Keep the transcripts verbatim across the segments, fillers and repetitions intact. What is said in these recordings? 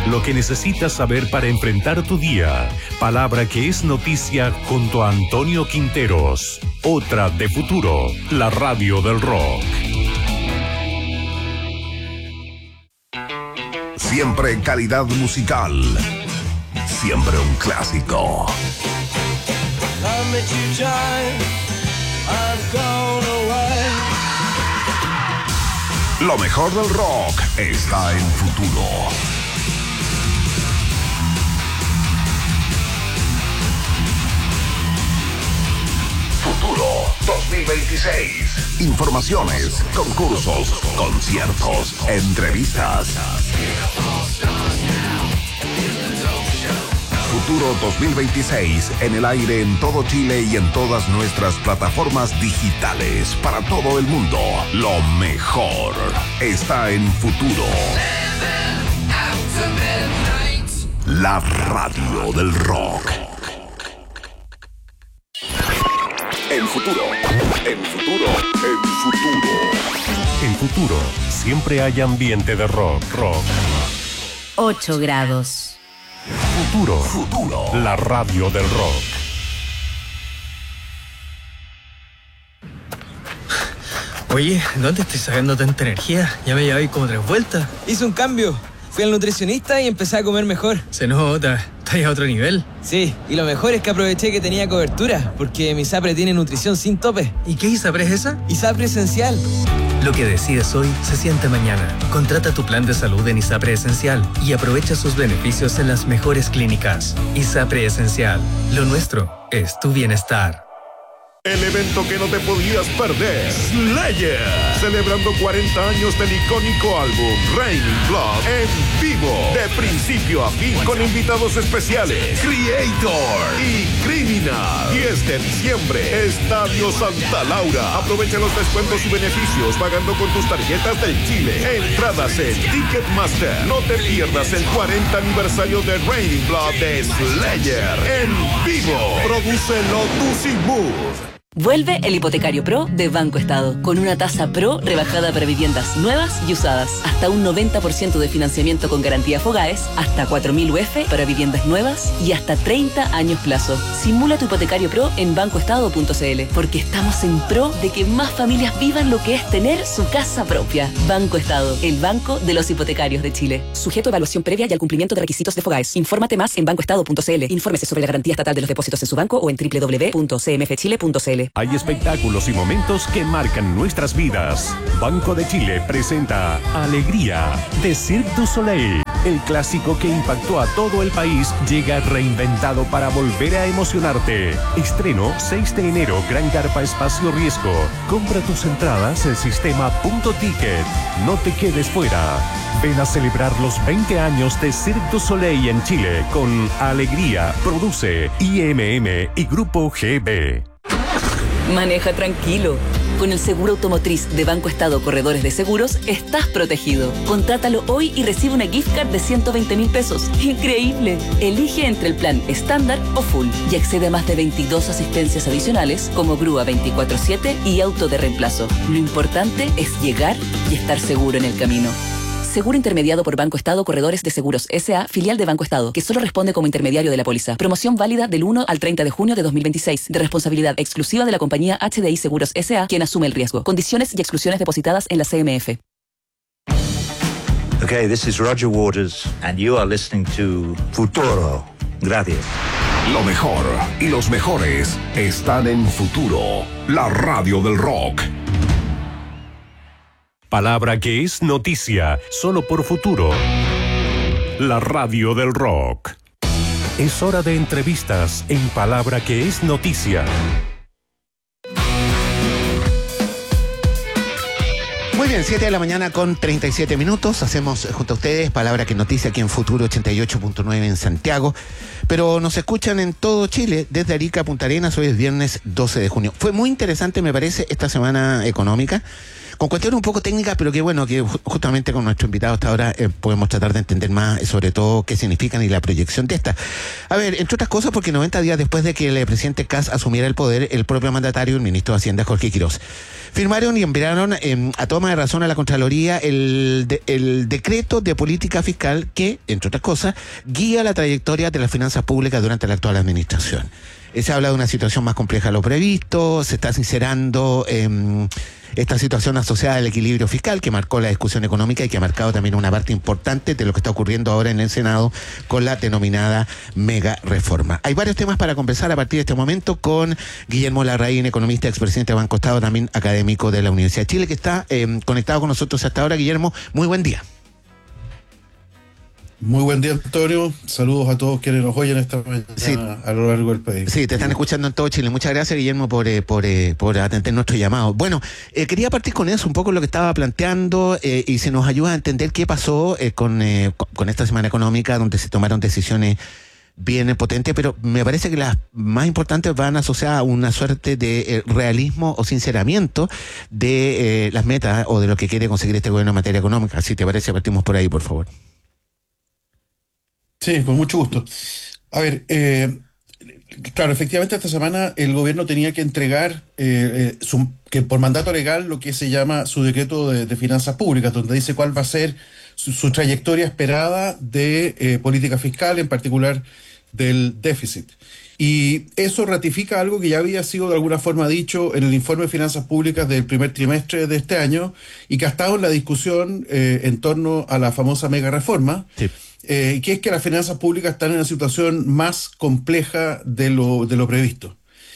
Lo que necesitas saber para enfrentar tu día. Palabra que es noticia junto a Antonio Quinteros. Otra de Futuro, la radio del rock. Siempre calidad musical. Siempre un clásico. Lo mejor del rock está en Futuro. Futuro dos mil veintiséis. Informaciones, concursos, conciertos, entrevistas. Futuro dos mil veintiséis en el aire en todo Chile y en todas nuestras plataformas digitales para todo el mundo. Lo mejor está en Futuro. La radio del rock. En Futuro, en Futuro, en Futuro. En Futuro, siempre hay ambiente de rock, rock. ocho grados. Futuro, Futuro, la radio del rock. Oye, ¿dónde estoy sacando tanta energía? Ya me llevé como tres vueltas. Hice un cambio. Fui al nutricionista y empecé a comer mejor. Se nota, estás a otro nivel. Sí, y lo mejor es que aproveché que tenía cobertura, porque mi ISAPRE tiene nutrición sin tope. ¿Y qué ISAPRE es esa? ISAPRE Esencial. Lo que decides hoy se siente mañana. Contrata tu plan de salud en ISAPRE Esencial y aprovecha sus beneficios en las mejores clínicas. ISAPRE Esencial. Lo nuestro es tu bienestar. El evento que no te podías perder. Slayer. Celebrando cuarenta años del icónico álbum Raining Blood en vivo. De principio a fin con invitados especiales. Creator y Criminal. diez de diciembre. Estadio Santa Laura. Aprovecha los descuentos y beneficios pagando con tus tarjetas del Chile. Entradas en Ticketmaster. No te pierdas el cuarenta aniversario de Raining Blood de Slayer en vivo. Produce Lotus y Move. Vuelve el Hipotecario Pro de Banco Estado, con una tasa Pro rebajada para viviendas nuevas y usadas. Hasta un noventa por ciento de financiamiento con garantía Fogaes, hasta cuatro mil U F para viviendas nuevas y hasta treinta años plazo. Simula tu Hipotecario Pro en banco estado punto c l, porque estamos en pro de que más familias vivan lo que es tener su casa propia. Banco Estado, el banco de los hipotecarios de Chile. Sujeto a evaluación previa y al cumplimiento de requisitos de Fogaes. Infórmate más en banco estado punto c l. Infórmese sobre la garantía estatal de los depósitos en su banco o en doble u doble u doble u punto c m f chile punto c l. Hay espectáculos y momentos que marcan nuestras vidas. Banco de Chile presenta Alegría de Cirque du Soleil. El clásico que impactó a todo el país llega reinventado para volver a emocionarte. Estreno seis de enero, Gran Carpa Espacio Riesgo. Compra tus entradas en sistema punto ticket. No te quedes fuera. Ven a celebrar los veinte años de Cirque du Soleil en Chile con Alegría. Produce I M M y Grupo G B. Maneja tranquilo. Con el seguro automotriz de Banco Estado Corredores de Seguros, estás protegido. Contrátalo hoy y recibe una gift card de ciento veinte mil pesos. ¡Increíble! Elige entre el plan estándar o full y accede a más de veintidós asistencias adicionales como grúa veinticuatro siete y auto de reemplazo. Lo importante es llegar y estar seguro en el camino. Seguro intermediado por Banco Estado Corredores de Seguros S A, filial de Banco Estado, que solo responde como intermediario de la póliza. Promoción válida del uno al treinta de junio de dos mil veintiséis, de responsabilidad exclusiva de la compañía H D I Seguros S A, quien asume el riesgo. Condiciones y exclusiones depositadas en la C M F. Okay, this is Roger Waters, and you are listening to Futuro. Gracias. Lo mejor y los mejores están en Futuro, la radio del rock. Palabra que es noticia, solo por Futuro. La radio del rock. Es hora de entrevistas en Palabra que es noticia. Muy bien, siete de la mañana con treinta y siete minutos. Hacemos junto a ustedes Palabra que noticia aquí en Futuro ochenta y ocho punto nueve en Santiago. Pero nos escuchan en todo Chile, desde Arica a Punta Arenas. Hoy es viernes doce de junio. Fue muy interesante, me parece, esta semana económica, con cuestiones un poco técnicas, pero que bueno, que justamente con nuestro invitado hasta ahora eh, podemos tratar de entender más, sobre todo qué significan y la proyección de estas. A ver, entre otras cosas, porque noventa días después de que el presidente Kast asumiera el poder, el propio mandatario, el ministro de Hacienda, Jorge Quiroz, firmaron y enviaron eh, a toma de razón a la Contraloría el, de, el decreto de política fiscal que, entre otras cosas, guía la trayectoria de las finanzas públicas durante la actual administración. Eh, se habla de una situación más compleja de lo previsto, se está sincerando eh, esta situación asociada al equilibrio fiscal que marcó la discusión económica y que ha marcado también una parte importante de lo que está ocurriendo ahora en el Senado con la denominada mega reforma. Hay varios temas para conversar a partir de este momento con Guillermo Larraín, economista, expresidente de Banco Estado, también académico de la Universidad de Chile, que está eh, conectado con nosotros hasta ahora. Guillermo, muy buen día. Muy buen día, Antonio. Saludos a todos quienes nos oyen esta mañana sí. a lo largo del país. Sí, te están escuchando en todo Chile. Muchas gracias, Guillermo, por eh, por, eh, por atender nuestro llamado. Bueno, eh, quería partir con eso, un poco lo que estaba planteando eh, y si nos ayuda a entender qué pasó eh, con, eh, con esta semana económica donde se tomaron decisiones bien potentes, pero me parece que las más importantes van asociadas a una suerte de eh, realismo o sinceramiento de eh, las metas o de lo que quiere conseguir este gobierno en materia económica. Si te parece, partimos por ahí, por favor. Sí, con mucho gusto. A ver, eh, claro, efectivamente esta semana el gobierno tenía que entregar eh, eh, su, que por mandato legal lo que se llama su decreto de, de finanzas públicas, donde dice cuál va a ser su, su trayectoria esperada de eh, política fiscal, en particular del déficit. Y eso ratifica algo que ya había sido de alguna forma dicho en el informe de finanzas públicas del primer trimestre de este año y que ha estado en la discusión eh, en torno a la famosa mega reforma. Sí. Eh, que es que las finanzas públicas están en una situación más compleja de lo, de lo previsto.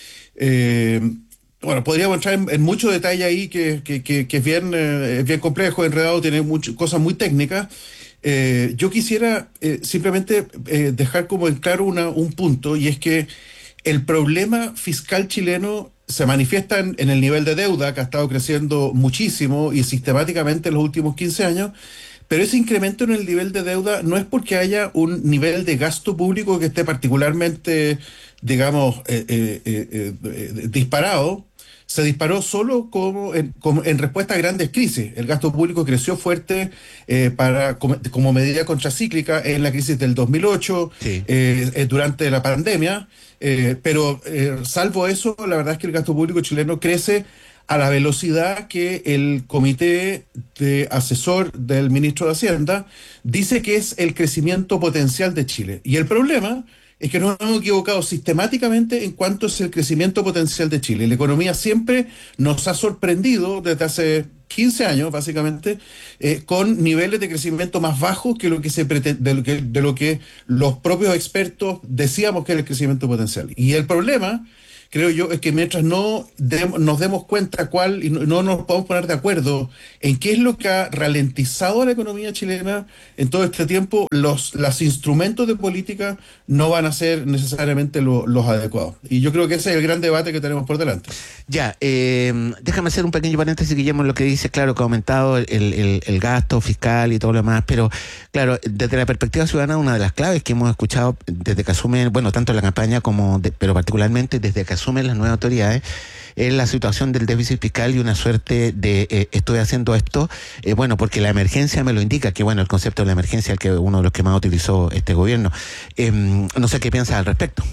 Eh, bueno, podríamos entrar en, en mucho detalle ahí, que, que, que, que es, bien, eh, es bien complejo, enredado, tiene mucho, cosas muy técnicas. Eh, yo quisiera eh, simplemente eh, dejar como en claro una, un punto, y es que el problema fiscal chileno se manifiesta en, en el nivel de deuda, que ha estado creciendo muchísimo y sistemáticamente en los últimos quince años, pero ese incremento en el nivel de deuda no es porque haya un nivel de gasto público que esté particularmente, digamos, eh, eh, eh, eh, disparado. Se disparó solo como en, como en respuesta a grandes crisis. El gasto público creció fuerte eh, para como, como medida contracíclica en la crisis del dos mil ocho, sí. eh, eh, durante la pandemia, eh, pero eh, salvo eso, la verdad es que el gasto público chileno crece a la velocidad que el comité de asesor del ministro de Hacienda dice que es el crecimiento potencial de Chile. Y el problema es que nos hemos equivocado sistemáticamente en cuanto es el crecimiento potencial de Chile. La economía siempre nos ha sorprendido desde hace quince años, básicamente, eh, con niveles de crecimiento más bajos que lo que se pretende, de lo que, de lo que los propios expertos decíamos que era el crecimiento potencial. Y el problema, creo yo, es que mientras no de, nos demos cuenta cuál y no, no nos podemos poner de acuerdo en qué es lo que ha ralentizado a la economía chilena en todo este tiempo, los, los instrumentos de política no van a ser necesariamente lo, los adecuados. Y yo creo que ese es el gran debate que tenemos por delante. Ya, eh, déjame hacer un pequeño paréntesis, Guillermo, en lo que dice, claro, que ha aumentado el, el, el gasto fiscal y todo lo demás, pero claro, desde la perspectiva ciudadana, una de las claves que hemos escuchado desde que asumen, bueno, tanto en la campaña como, de, pero particularmente desde que asumen las nuevas autoridades, es la situación del déficit fiscal y una suerte de eh, estoy haciendo esto, eh, bueno, porque la emergencia me lo indica, que bueno, el concepto de la emergencia, el que uno de los que más utilizó este gobierno. Eh, no sé qué piensas al respecto.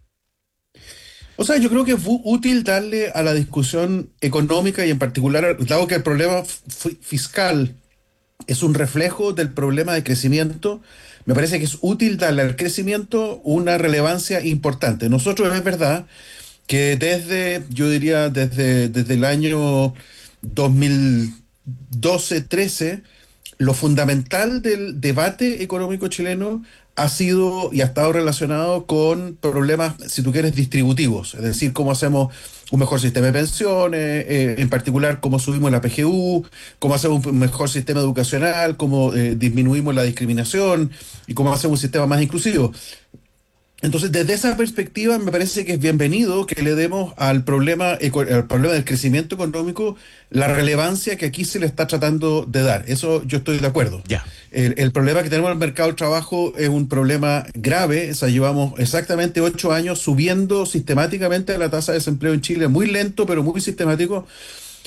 O sea, yo creo que es útil darle a la discusión económica y en particular, dado que el problema fiscal es un reflejo del problema de crecimiento, me parece que es útil darle al crecimiento una relevancia importante. Nosotros, es verdad que desde, yo diría, desde, desde el año dos mil doce trece, lo fundamental del debate económico chileno ha sido y ha estado relacionado con problemas, si tú quieres, distributivos, es decir, cómo hacemos un mejor sistema de pensiones, eh, en particular cómo subimos la P G U, cómo hacemos un mejor sistema educacional, cómo eh, disminuimos la discriminación y cómo hacemos un sistema más inclusivo. Entonces, desde esa perspectiva, me parece que es bienvenido que le demos al problema, al problema del crecimiento económico la relevancia que aquí se le está tratando de dar. Eso yo estoy de acuerdo. Ya. El, el problema que tenemos en el mercado del trabajo es un problema grave. O sea, llevamos exactamente ocho años subiendo sistemáticamente la tasa de desempleo en Chile, muy lento, pero muy sistemático.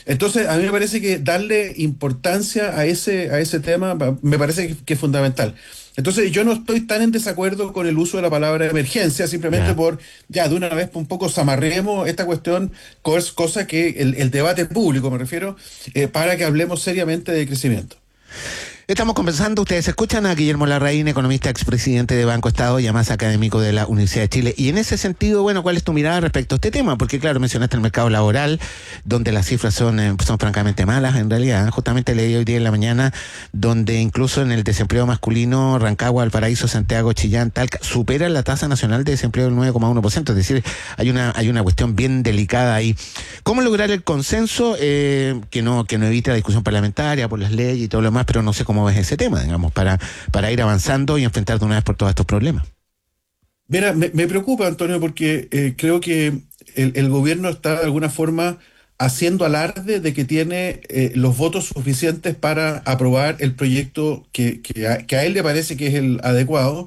Entonces, a mí me parece que darle importancia a ese, a ese tema me parece que, que es fundamental. Entonces, yo no estoy tan en desacuerdo con el uso de la palabra emergencia, simplemente Ya. por, ya, de una vez un poco zamarremos esta cuestión, cos- cosa que el, el debate público, me refiero, eh, para que hablemos seriamente de crecimiento. Estamos conversando, ustedes escuchan a Guillermo Larraín, economista, expresidente de Banco Estado y además académico de la Universidad de Chile. Y en ese sentido, bueno, ¿cuál es tu mirada respecto a este tema? Porque claro, mencionaste el mercado laboral, donde las cifras son, eh, son francamente malas en realidad. Justamente leí hoy día en la mañana, donde incluso en el desempleo masculino, Rancagua, Valparaíso, Santiago, Chillán, Talca, supera la tasa nacional de desempleo del nueve coma uno por ciento. Es decir, hay una, hay una cuestión bien delicada ahí. ¿Cómo lograr el consenso eh, que no, que no evite la discusión parlamentaria por las leyes y todo lo demás, pero no sé cómo ves ese tema, digamos, para, para ir avanzando y enfrentar de una vez por todos estos problemas? Mira, me, me preocupa, Antonio, porque eh, creo que el, el gobierno está de alguna forma haciendo alarde de que tiene eh, los votos suficientes para aprobar el proyecto que, que, a, que a él le parece que es el adecuado,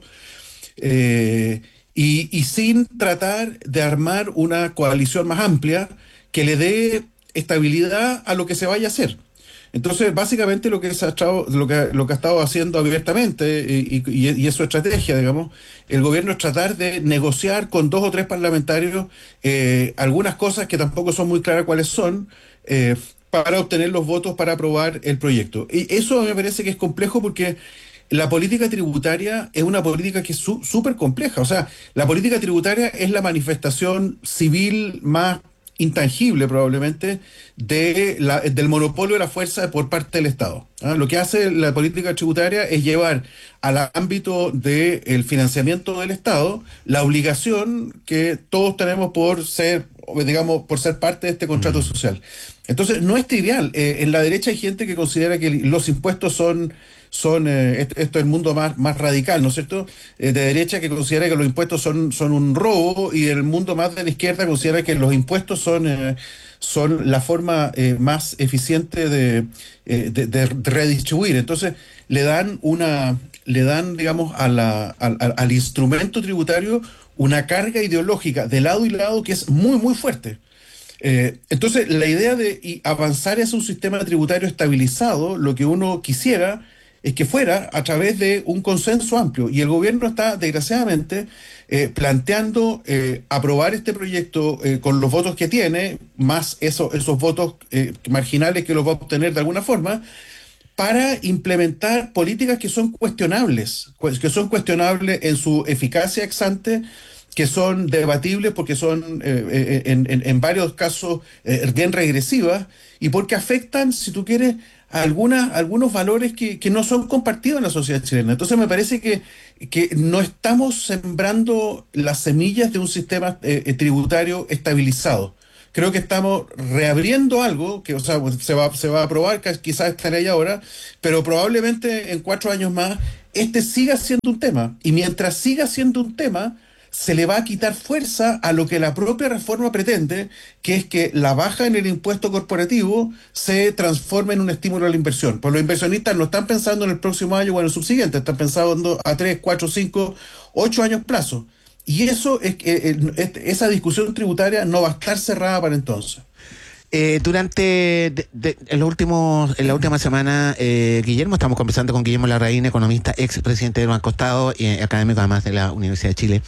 eh, y, y sin tratar de armar una coalición más amplia que le dé estabilidad a lo que se vaya a hacer. Entonces, básicamente lo que, se ha estado, lo que, lo que ha estado haciendo abiertamente, y, y, y es su estrategia, digamos, el gobierno es tratar de negociar con dos o tres parlamentarios eh, algunas cosas que tampoco son muy claras cuáles son, eh, para obtener los votos para aprobar el proyecto. Y eso me parece que es complejo porque la política tributaria es una política que es súper compleja. O sea, la política tributaria es la manifestación civil más intangible probablemente de la, del monopolio de la fuerza por parte del Estado. ¿Ah? Lo que hace la política tributaria es llevar al ámbito del financiamiento del Estado la obligación que todos tenemos por ser, digamos, por ser parte de este contrato social. Entonces, no es trivial. Eh, en la derecha hay gente que considera que los impuestos son son eh, esto, esto es el mundo más, más radical, ¿no es cierto? Eh, de derecha, que considera que los impuestos son, son un robo, y el mundo más de la izquierda considera que los impuestos son, eh, son la forma eh, más eficiente de, eh, de, de redistribuir. Entonces, le dan una, le dan, digamos, a la, al, al instrumento tributario una carga ideológica de lado y lado que es muy, muy fuerte. Eh, entonces, la idea de y avanzar hacia un sistema tributario estabilizado, lo que uno quisiera es que fuera a través de un consenso amplio, y el gobierno está, desgraciadamente, eh, planteando eh, aprobar este proyecto eh, con los votos que tiene, más eso, esos votos eh, marginales que los va a obtener de alguna forma, para implementar políticas que son cuestionables, que son cuestionables en su eficacia ex ante, que son debatibles porque son eh, en, en, en varios casos eh, bien regresivas, y porque afectan, si tú quieres, algunas, algunos valores que, que no son compartidos en la sociedad chilena. Entonces me parece que, que no estamos sembrando las semillas de un sistema eh, tributario estabilizado. Creo que estamos reabriendo algo que, o sea, se va, se va a aprobar, quizás estará ahí ahora, pero probablemente en cuatro años más este siga siendo un tema. Y mientras siga siendo un tema, se le va a quitar fuerza a lo que la propia reforma pretende, que es que la baja en el impuesto corporativo se transforme en un estímulo a la inversión. Pues los inversionistas no están pensando en el próximo año o en el subsiguiente, están pensando a tres, cuatro, cinco, ocho años plazo. Y eso es que esa discusión tributaria no va a estar cerrada para entonces. Eh, durante de, de, en los últimos en la última semana, eh, Guillermo, estamos conversando con Guillermo Larraín, economista, ex presidente del Banco Estado y eh, académico además de la Universidad de Chile.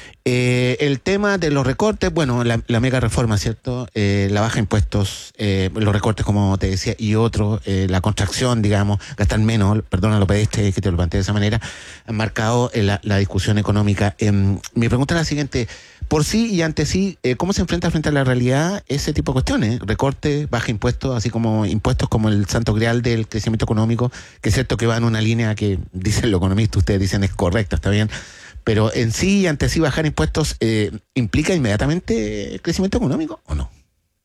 Eh, el tema de los recortes, bueno, la, la mega reforma, ¿cierto? Eh, la baja de impuestos, eh, los recortes, como te decía, y otros, eh, la contracción, digamos, gastar menos, perdona lo pediste que te lo planteé de esa manera, han marcado eh, la, la discusión económica. Eh, mi pregunta es la siguiente: por sí y ante sí, eh, ¿cómo se enfrenta frente a la realidad ese tipo de cuestiones? Recortes, baja impuestos, así como impuestos como el santo grial del crecimiento económico, que es cierto que va en una línea que, dicen los economistas, ustedes dicen es correcta, está bien, pero en sí y ante sí bajar impuestos eh, ¿implica inmediatamente el crecimiento económico o no?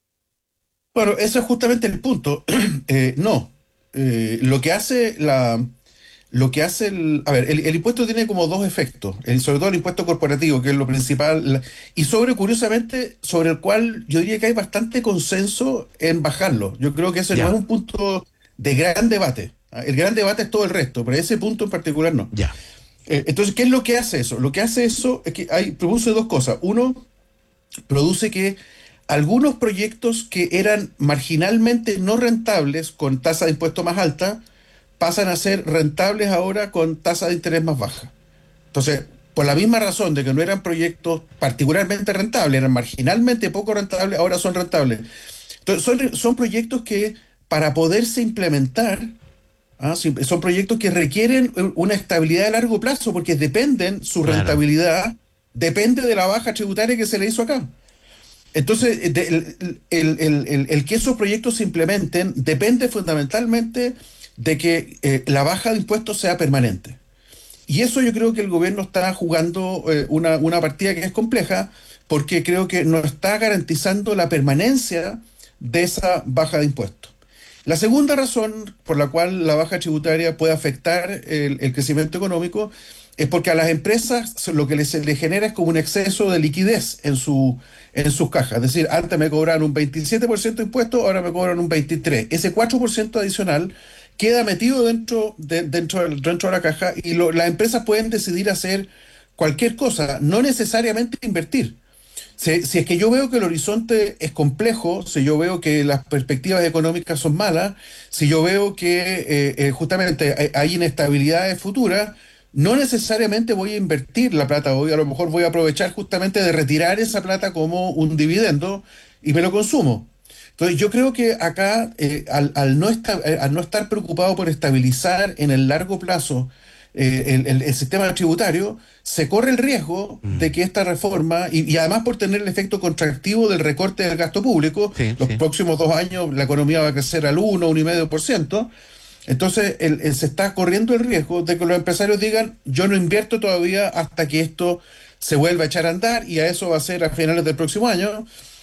Bueno, eso es justamente el punto. eh, no. Eh, lo que hace la... Lo que hace el... A ver, el, el impuesto tiene como dos efectos, el, sobre todo el impuesto corporativo, que es lo principal, la, y sobre, curiosamente, sobre el cual yo diría que hay bastante consenso en bajarlo. Yo creo que ese ya no es un punto de gran debate. El gran debate es todo el resto, pero ese punto en particular no. Ya. Eh, entonces, ¿qué es lo que hace eso? Lo que hace eso es que hay, produce dos cosas. Uno, produce que algunos proyectos que eran marginalmente no rentables con tasa de impuesto más alta pasan a ser rentables ahora con tasa de interés más baja. Entonces, por la misma razón de que no eran proyectos particularmente rentables, eran marginalmente poco rentables, ahora son rentables. Entonces, son, son proyectos que para poderse implementar, ¿ah? son proyectos que requieren una estabilidad de largo plazo porque dependen, su Claro. rentabilidad depende de la baja tributaria que se le hizo acá. Entonces, de, el, el, el, el, el que esos proyectos se implementen depende fundamentalmente de que eh, la baja de impuestos sea permanente. Y eso yo creo que el gobierno está jugando eh, una, una partida que es compleja, porque creo que no está garantizando la permanencia de esa baja de impuestos. La segunda razón por la cual la baja tributaria puede afectar el, el crecimiento económico es porque a las empresas lo que les, les genera es como un exceso de liquidez en, su, en sus cajas. Es decir, antes me cobraban un veintisiete por ciento de impuestos, ahora me cobran un veintitrés por ciento. Ese cuatro por ciento adicional queda metido dentro de, dentro de, dentro de la caja y lo, las empresas pueden decidir hacer cualquier cosa, no necesariamente invertir. Si, si es que yo veo que el horizonte es complejo, si yo veo que las perspectivas económicas son malas, si yo veo que eh, eh, justamente hay, hay inestabilidades futuras, no necesariamente voy a invertir la plata hoy, a lo mejor voy a aprovechar justamente de retirar esa plata como un dividendo y me lo consumo. Entonces yo creo que acá, eh, al, al, no esta, eh, al no estar preocupado por estabilizar en el largo plazo eh, el, el, el sistema tributario, se corre el riesgo mm. de que esta reforma, y, y además por tener el efecto contractivo del recorte del gasto público, sí, los sí. próximos dos años la economía va a crecer al uno, uno coma cinco por ciento, entonces el, el, se está corriendo el riesgo de que los empresarios digan, yo no invierto todavía hasta que esto se vuelva a echar a andar, y a eso va a ser a finales del próximo año,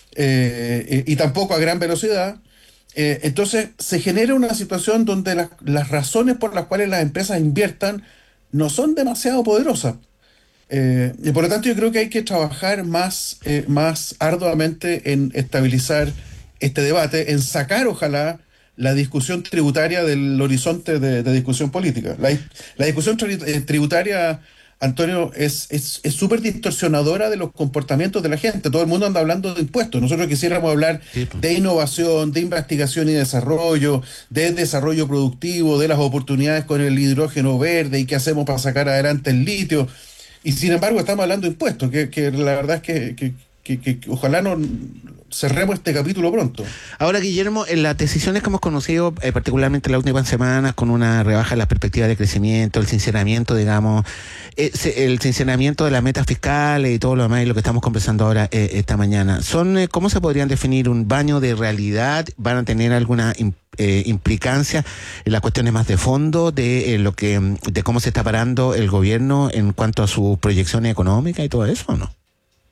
eh, y, y tampoco a gran velocidad. Eh, entonces se genera una situación donde las, las razones por las cuales las empresas inviertan no son demasiado poderosas. Eh, y por lo tanto yo creo que hay que trabajar más, eh, más arduamente en estabilizar este debate, en sacar ojalá la discusión tributaria del horizonte de, de discusión política. La, la discusión tri- tributaria, Antonio, es es súper distorsionadora de los comportamientos de la gente. Todo el mundo anda hablando de impuestos. Nosotros quisiéramos hablar sí, pues. de innovación, de investigación y desarrollo, de desarrollo productivo, de las oportunidades con el hidrógeno verde y qué hacemos para sacar adelante el litio. Y sin embargo estamos hablando de impuestos, que, que la verdad es que, que, que, que, que ojalá no cerremos este capítulo pronto. Ahora, Guillermo, en las decisiones que hemos conocido, eh, particularmente en las últimas semanas, con una rebaja en las perspectivas de crecimiento, el sinceramiento, digamos, eh, el sinceramiento de las metas fiscales y todo lo demás, y lo que estamos conversando ahora eh, esta mañana, son eh, ¿cómo se podrían definir un baño de realidad? ¿Van a tener alguna imp- eh, implicancia en las cuestiones más de fondo de eh, lo que de cómo se está parando el gobierno en cuanto a sus proyecciones económicas y todo eso, o no?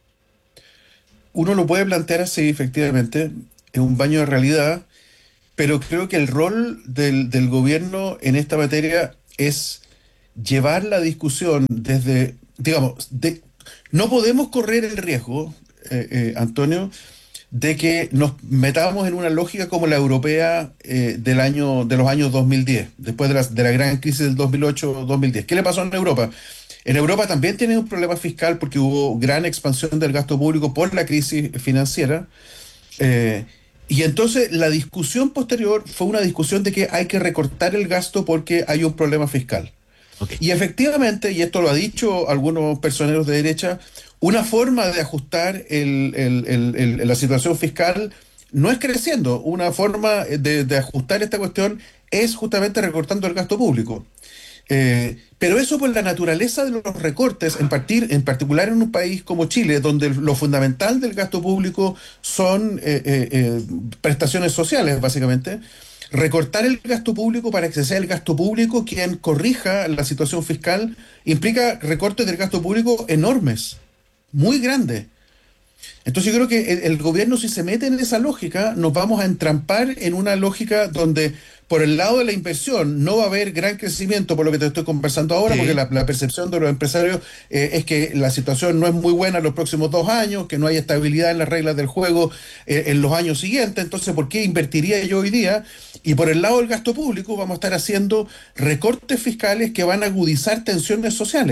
Uno lo puede plantear así, efectivamente, es un baño de realidad, pero creo que el rol del, del gobierno en esta materia es llevar la discusión desde, digamos, de, no podemos correr el riesgo, eh, eh, Antonio, de que nos metamos en una lógica como la europea eh, del año, de los años dos mil diez, después de la, de la gran crisis del dos mil ocho dos mil diez. ¿Qué le pasó en Europa? En Europa también tienen un problema fiscal porque hubo gran expansión del gasto público por la crisis financiera. Eh, y entonces la discusión posterior fue una discusión de que hay que recortar el gasto porque hay un problema fiscal. Okay. Y efectivamente, y esto lo ha dicho algunos personeros de derecha, una forma de ajustar el, el, el, el, la situación fiscal no es creciendo. Una forma de, de ajustar esta cuestión es justamente recortando el gasto público. Eh, pero eso por la naturaleza de los recortes, en, partir, en particular en un país como Chile, donde lo fundamental del gasto público son eh, eh, eh, prestaciones sociales, básicamente, recortar el gasto público para que sea el gasto público quien corrija la situación fiscal implica recortes del gasto público enormes, muy grandes. Entonces yo creo que el, el gobierno, si se mete en esa lógica, nos vamos a entrampar en una lógica donde por el lado de la inversión no va a haber gran crecimiento, por lo que te estoy conversando ahora, sí. porque la, la percepción de los empresarios eh, es que la situación no es muy buena en los próximos dos años, que no hay estabilidad en las reglas del juego eh, en los años siguientes. Entonces, ¿por qué invertiría yo hoy día? Y por el lado del gasto público vamos a estar haciendo recortes fiscales que van a agudizar tensiones sociales.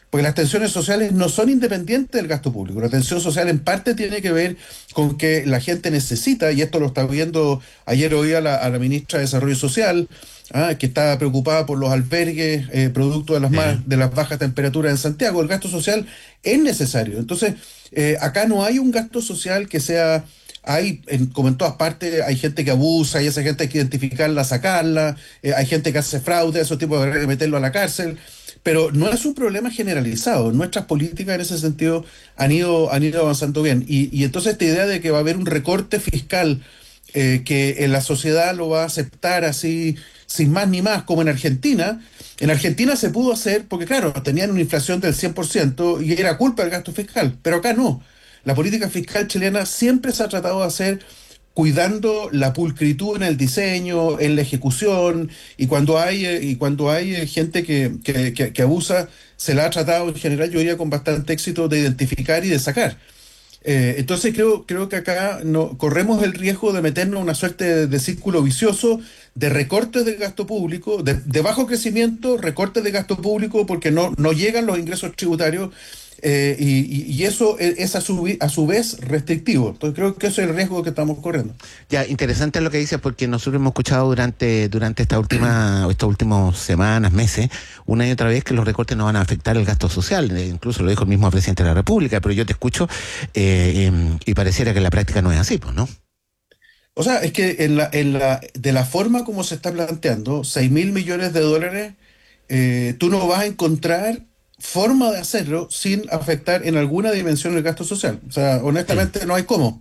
Porque las tensiones sociales no son independientes del gasto público. La tensión social en parte tiene que ver con que la gente necesita, y esto lo está viendo, ayer oí a la, a la ministra de Desarrollo Social, ah, que está preocupada por los albergues eh, producto de las, más, de las bajas temperaturas en Santiago. El gasto social es necesario. Entonces, eh, acá no hay un gasto social que sea... Hay, en, como en todas partes, hay gente que abusa y esa gente hay que identificarla, sacarla, eh, hay gente que hace fraude, esos tipos hay que meterlo a la cárcel, pero no es un problema generalizado. Nuestras políticas en ese sentido han ido, han ido avanzando bien. Y, y entonces esta idea de que va a haber un recorte fiscal eh, que en la sociedad lo va a aceptar así, sin más ni más, como en Argentina, en Argentina se pudo hacer porque, claro, tenían una inflación del cien por ciento y era culpa del gasto fiscal, pero acá no. La política fiscal chilena siempre se ha tratado de hacer cuidando la pulcritud en el diseño, en la ejecución, y cuando hay eh, y cuando hay eh, gente que, que, que, que abusa, se la ha tratado en general, yo diría, con bastante éxito de identificar y de sacar. Eh, entonces creo, creo que acá no, corremos el riesgo de meternos en una suerte de, de círculo vicioso de recortes del gasto público, de, de bajo crecimiento, recortes de gasto público porque no, no llegan los ingresos tributarios. Eh, y, y eso es a su, a su vez restrictivo. Entonces creo que eso es el riesgo que estamos corriendo. Ya, interesante lo que dices, porque nosotros hemos escuchado durante durante esta última estas últimas semanas, meses, una y otra vez que los recortes no van a afectar el gasto social. Eh, incluso lo dijo el mismo presidente de la República, pero yo te escucho eh, eh, y pareciera que en la práctica no es así, pues, ¿no? O sea, es que en la, en la, de la forma como se está planteando, seis mil millones de dólares, eh, tú no vas a encontrar forma de hacerlo sin afectar en alguna dimensión el gasto social. O sea, honestamente no hay cómo.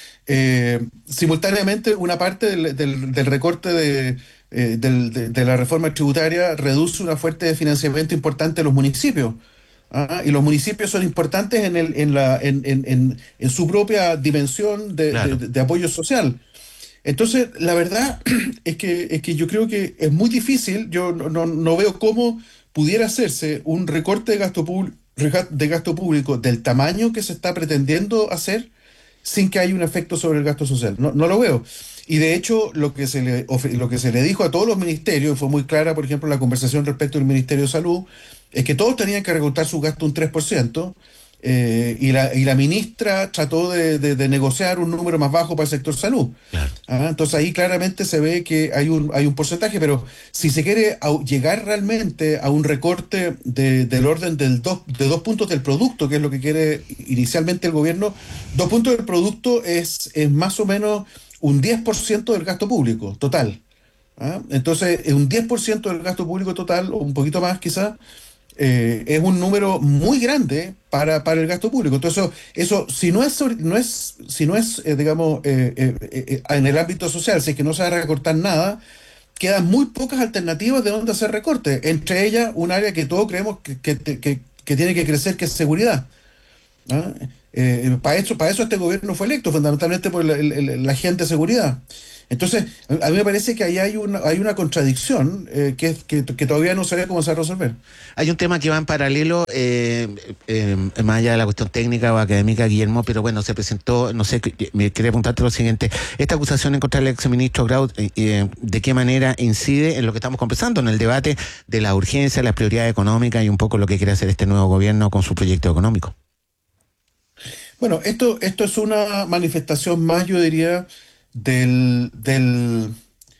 Eh, simultáneamente, una parte del, del, del recorte de, eh, del, de, de la reforma tributaria reduce una fuente de financiamiento importante a los municipios. ¿Ah? Y los municipios son importantes en, el, en, la, en, en, en, en su propia dimensión de, claro. de, de apoyo social. Entonces, la verdad es que, es que yo creo que es muy difícil, yo no, no, no veo cómo pudiera hacerse un recorte de gasto, de gasto público del tamaño que se está pretendiendo hacer sin que haya un efecto sobre el gasto social. No, no lo veo. Y de hecho, lo que, se le, lo que se le dijo a todos los ministerios, fue muy clara, por ejemplo, la conversación respecto al Ministerio de Salud, es que todos tenían que recortar su gasto un tres por ciento, eh, y, la, y la ministra trató de, de, de negociar un número más bajo para el sector salud. Claro. Ah, entonces ahí claramente se ve que hay un, hay un porcentaje, pero si se quiere a, llegar realmente a un recorte de, del orden del dos, de dos puntos del producto, que es lo que quiere inicialmente el gobierno, dos puntos del producto es, es más o menos un diez por ciento del gasto público total. ¿Ah? Entonces, un diez por ciento del gasto público total, o un poquito más quizás, Eh, es un número muy grande para, para el gasto público. Entonces, eso, eso si no es, no es, si no es eh, digamos, eh, eh, eh, en el ámbito social, si es que no se va a recortar nada, quedan muy pocas alternativas de dónde hacer recortes. Entre ellas, un área que todos creemos que, que, que, que tiene que crecer, que es seguridad. ¿Ah? Eh, para eso, para eso este gobierno fue electo, fundamentalmente por la, la, la gente de seguridad. Entonces, a mí me parece que ahí hay una, hay una contradicción eh, que, que, que todavía no se ve cómo se va a resolver. Hay un tema que va en paralelo, eh, eh, más allá de la cuestión técnica o académica, Guillermo, pero bueno, se presentó, no sé, me quería preguntarte lo siguiente, esta acusación en contra del exministro Grau, eh, eh, ¿de qué manera incide en lo que estamos conversando, en el debate de la urgencia, las prioridades económicas y un poco lo que quiere hacer este nuevo gobierno con su proyecto económico? Bueno, esto, esto es una manifestación más, yo diría, del del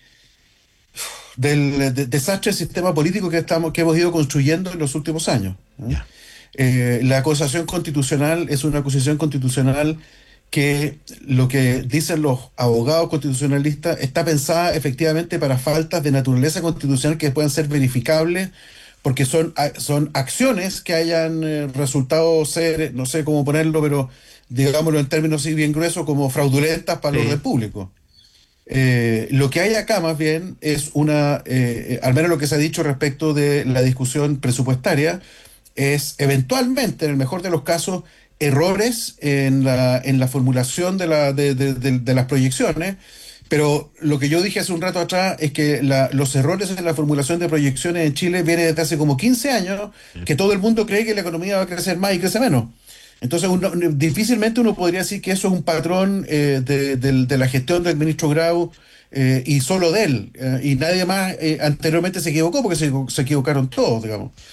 del de, desastre del sistema político que estamos que hemos ido construyendo en los últimos años. ¿Eh? Yeah. Eh, la acusación constitucional es una acusación constitucional que, lo que dicen los abogados constitucionalistas, está pensada efectivamente para faltas de naturaleza constitucional que puedan ser verificables, porque son, son acciones que hayan eh, resultado ser, no sé cómo ponerlo, pero digámoslo en términos así bien gruesos, como fraudulentas para sí. el orden público. Eh, lo que hay acá más bien es una, eh, al menos lo que se ha dicho respecto de la discusión presupuestaria, es eventualmente, en el mejor de los casos, errores en la, en la formulación de, la, de, de, de, de las proyecciones, pero lo que yo dije hace un rato atrás es que la, los errores en la formulación de proyecciones en Chile vienen desde hace como quince años, que todo el mundo cree que la economía va a crecer más y crece menos. Entonces, uno, difícilmente uno podría decir que eso es un patrón eh, de, de, de la gestión del ministro Grau eh, y solo de él. Eh, y nadie más eh, anteriormente se equivocó, porque se, se equivocaron todos, digamos.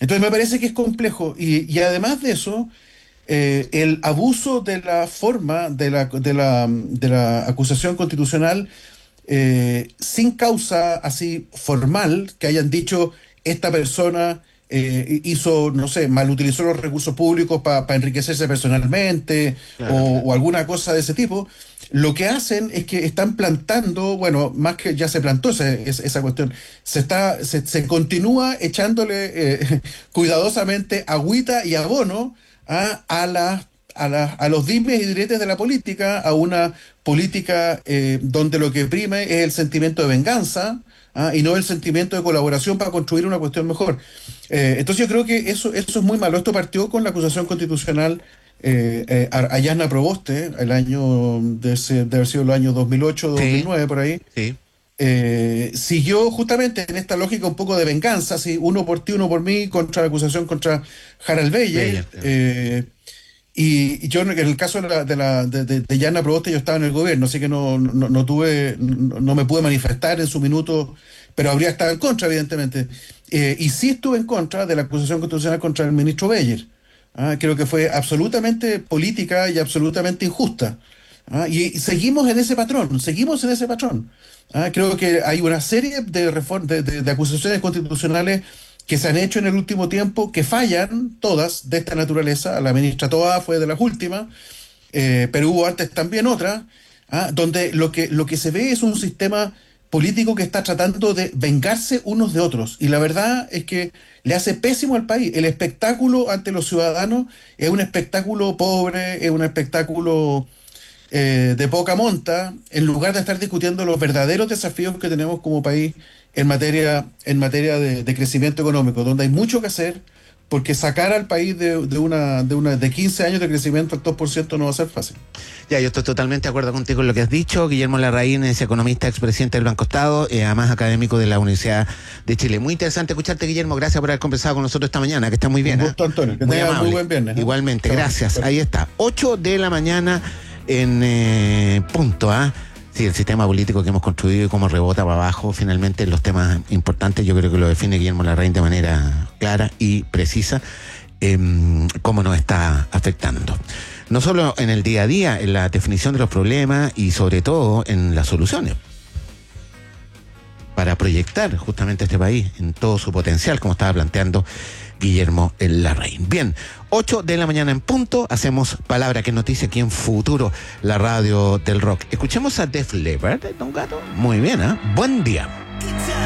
Entonces me parece que es complejo y, y además de eso, eh, el abuso de la forma de la, de la, de la acusación constitucional eh, sin causa así formal, que hayan dicho esta persona eh, hizo, no sé, malutilizó los recursos públicos para pa enriquecerse personalmente, claro, o, o alguna cosa de ese tipo. Lo que hacen es que están plantando, bueno, más que ya se plantó esa, esa cuestión, se está, se, se continúa echándole eh, cuidadosamente agüita y abono a, a, la, a, la, a los dimes y diretes de la política, a una política eh, donde lo que prime es el sentimiento de venganza, ¿ah? Y no el sentimiento de colaboración para construir una cuestión mejor. Eh, entonces yo creo que eso, eso es muy malo. Esto partió con la acusación constitucional Eh, eh, a Yasna Proboste, el año de, ese, de haber sido el año dos mil ocho, dos mil nueve, sí, por ahí, sí. eh, siguió justamente en esta lógica un poco de venganza, ¿sí? Uno por ti, uno por mí, contra la acusación contra Harald Beyer. Eh, y yo en el caso de, la, de, la, de, de, de Yasna Proboste yo estaba en el gobierno, así que no, no, no tuve, no, no me pude manifestar en su minuto, pero habría estado en contra, evidentemente. Eh, y sí estuve en contra de la acusación constitucional contra el ministro Beyer. Ah, creo que fue absolutamente política y absolutamente injusta. Ah, y, y seguimos en ese patrón, seguimos en ese patrón. Ah, creo que hay una serie de, reform, de, de, de acusaciones constitucionales que se han hecho en el último tiempo que fallan, todas de esta naturaleza. La ministra Toá fue de las últimas, eh, pero hubo antes también otra, ah, donde lo que, lo que se ve es un sistema político que está tratando de vengarse unos de otros. Y la verdad es que le hace pésimo al país. El espectáculo ante los ciudadanos es un espectáculo pobre, es un espectáculo eh, de poca monta, en lugar de estar discutiendo los verdaderos desafíos que tenemos como país en materia, en materia de, de crecimiento económico, donde hay mucho que hacer, porque sacar al país de, de, una, de, una, de quince años de crecimiento al dos por ciento no va a ser fácil. Ya, yo estoy totalmente de acuerdo contigo en lo que has dicho. Guillermo Larraín es economista, expresidente del Banco Estado, eh, además académico de la Universidad de Chile. Muy interesante escucharte, Guillermo. Gracias por haber conversado con nosotros esta mañana, que está muy bien. Un gusto, ¿eh? Antonio. Que muy tenga amable. Muy buen viernes. ¿eh? Igualmente, Chau. Gracias. Ahí está. ocho de la mañana en eh, punto, ¿ah? ¿eh? Sí, el sistema político que hemos construido y cómo rebota para abajo, finalmente, los temas importantes, yo creo que lo define Guillermo Larraín de manera clara y precisa. Eh, cómo nos está afectando. No solo en el día a día, en la definición de los problemas y sobre todo en las soluciones. Para proyectar justamente este país en todo su potencial, como estaba planteando Guillermo Larraín. Bien, ocho de la mañana en punto, hacemos Palabra que es Noticia aquí en Futuro, la radio del rock. Escuchemos a Def Leppard, Don Gato. Muy bien, ¿eh? Buen día.